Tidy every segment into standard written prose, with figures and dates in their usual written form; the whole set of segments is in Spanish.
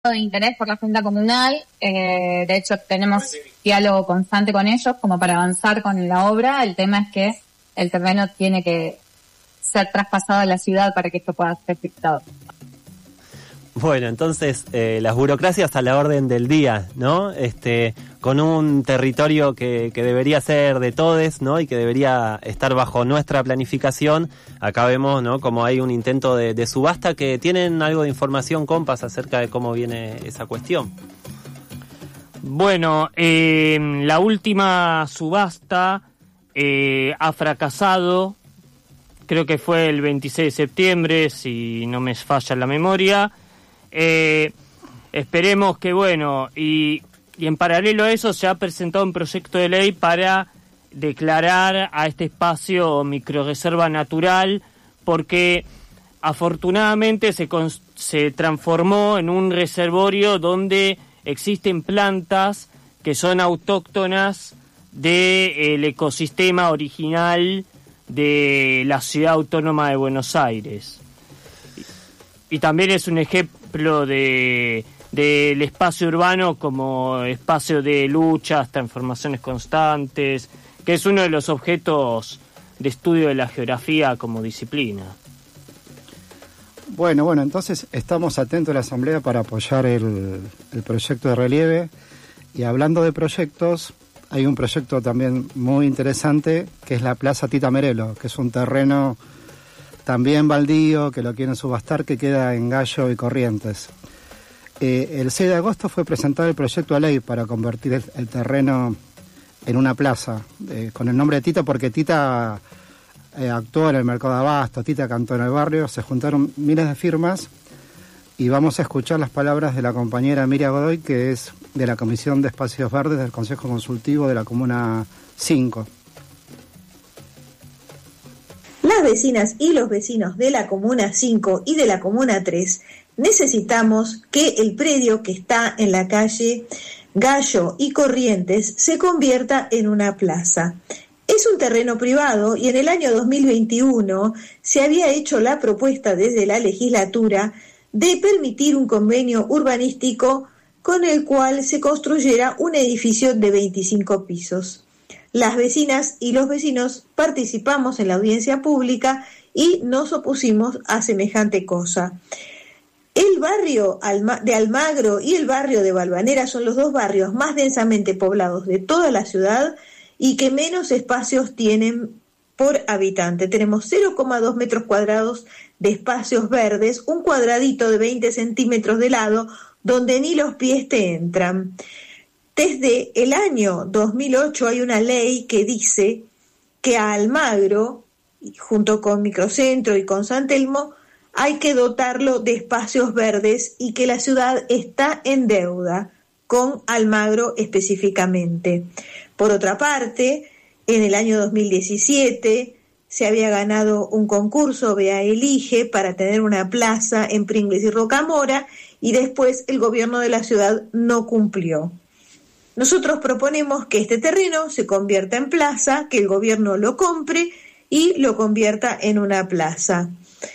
de interés por la Junta Comunal. De hecho, tenemos diálogo constante con ellos como para avanzar con la obra. El tema es que el terreno tiene que ser traspasado a la ciudad para que esto pueda ser ejecutado. Bueno, entonces las burocracias a la orden del día, ¿no? Con un territorio que debería ser de todes, ¿no? Y que debería estar bajo nuestra planificación. Acá vemos, ¿no? Como hay un intento de subasta. Que tienen algo de información, compas, acerca de cómo viene esa cuestión. Bueno, la última subasta ha fracasado. Creo que fue el 26 de septiembre, si no me falla la memoria. Esperemos que, bueno, y en paralelo a eso se ha presentado un proyecto de ley para declarar a este espacio microrreserva natural, porque afortunadamente se transformó en un reservorio donde existen plantas que son autóctonas del ecosistema original de la ciudad autónoma de Buenos Aires. Y también es un ejemplo del espacio urbano como espacio de luchas, transformaciones constantes, que es uno de los objetos de estudio de la geografía como disciplina. Bueno, entonces estamos atentos a la Asamblea para apoyar el proyecto de relieve. Y hablando de proyectos, hay un proyecto también muy interesante, que es la Plaza Tita Merelo, que es un terreno también baldío, que lo quieren subastar, que queda en Gallo y Corrientes. El 6 de agosto fue presentado el proyecto de ley para convertir el terreno en una plaza, con el nombre de Tita, porque Tita actuó en el mercado de abasto, Tita cantó en el barrio, se juntaron miles de firmas, y vamos a escuchar las palabras de la compañera Miriam Godoy, que es de la Comisión de Espacios Verdes del Consejo Consultivo de la Comuna 5. Las vecinas y los vecinos de la Comuna 5 y de la Comuna 3 necesitamos que el predio que está en la calle Gallo y Corrientes se convierta en una plaza. Es un terreno privado y en el año 2021 se había hecho la propuesta desde la legislatura de permitir un convenio urbanístico con el cual se construyera un edificio de 25 pisos. Las vecinas y los vecinos participamos en la audiencia pública y nos opusimos a semejante cosa. El barrio de Almagro y el barrio de Valvanera son los dos barrios más densamente poblados de toda la ciudad y que menos espacios tienen por habitante. Tenemos 0,2 metros cuadrados de espacios verdes, un cuadradito de 20 centímetros de lado, donde ni los pies te entran. Desde el año 2008 hay una ley que dice que a Almagro, junto con Microcentro y con San Telmo, hay que dotarlo de espacios verdes y que la ciudad está en deuda con Almagro específicamente. Por otra parte, en el año 2017 se había ganado un concurso Bea Elige para tener una plaza en Pringles y Rocamora y después el gobierno de la ciudad no cumplió. Nosotros proponemos que este terreno se convierta en plaza, que el gobierno lo compre y lo convierta en una plaza.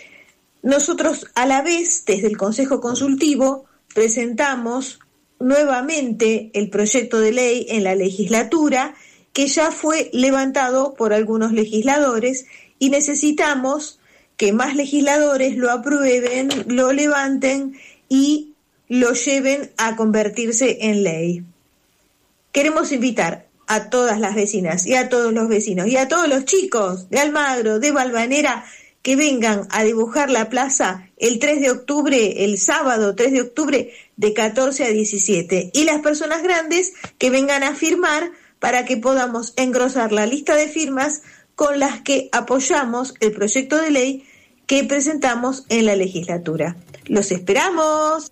Nosotros a la vez, desde el Consejo Consultivo, presentamos nuevamente el proyecto de ley en la legislatura, que ya fue levantado por algunos legisladores y necesitamos que más legisladores lo aprueben, lo levanten y lo lleven a convertirse en ley. Queremos invitar a todas las vecinas y a todos los vecinos y a todos los chicos de Almagro, de Valvanera, que vengan a dibujar la plaza el 3 de octubre, el sábado 3 de octubre, de 14 a 17. Y las personas grandes que vengan a firmar para que podamos engrosar la lista de firmas con las que apoyamos el proyecto de ley que presentamos en la legislatura. ¡Los esperamos!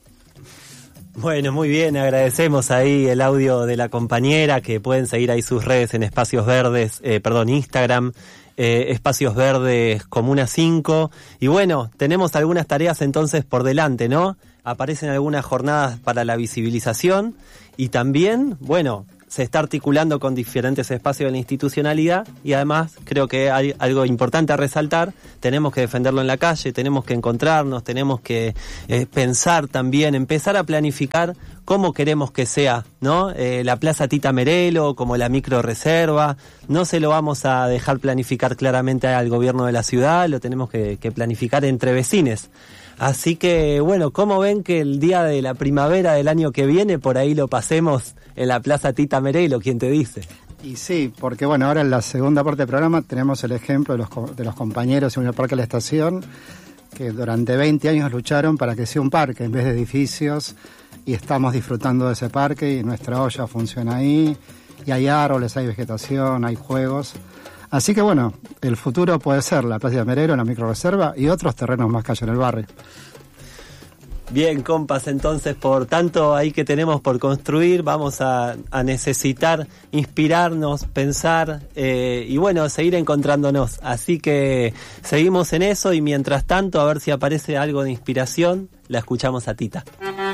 Bueno, muy bien, agradecemos ahí el audio de la compañera, que pueden seguir ahí sus redes en Espacios Verdes, Instagram, Espacios Verdes Comuna 5. Y bueno, tenemos algunas tareas entonces por delante, ¿no? Aparecen algunas jornadas para la visibilización y también, bueno, se está articulando con diferentes espacios de la institucionalidad y además creo que hay algo importante a resaltar, tenemos que defenderlo en la calle, tenemos que encontrarnos, tenemos que pensar también, empezar a planificar cómo queremos que sea, ¿no? La Plaza Tita Merelo, como la microreserva, no se lo vamos a dejar planificar claramente al gobierno de la ciudad, lo tenemos que planificar entre vecines. Así que, bueno, ¿cómo ven que el día de la primavera del año que viene por ahí lo pasemos en la Plaza Tita Merelo? ¿Quién te dice? Y sí, porque bueno, ahora en la segunda parte del programa tenemos el ejemplo de los compañeros en el Parque de la Estación, que durante 20 años lucharon para que sea un parque en vez de edificios, y estamos disfrutando de ese parque y nuestra olla funciona ahí, y hay árboles, hay vegetación, hay juegos. Así que bueno, el futuro puede ser la Plaza de Merelo, la microreserva y otros terrenos más que hay en el barrio. Bien, compas, entonces por tanto ahí que tenemos por construir, vamos a necesitar inspirarnos, pensar y bueno, seguir encontrándonos. Así que seguimos en eso y mientras tanto a ver si aparece algo de inspiración, la escuchamos a Tita.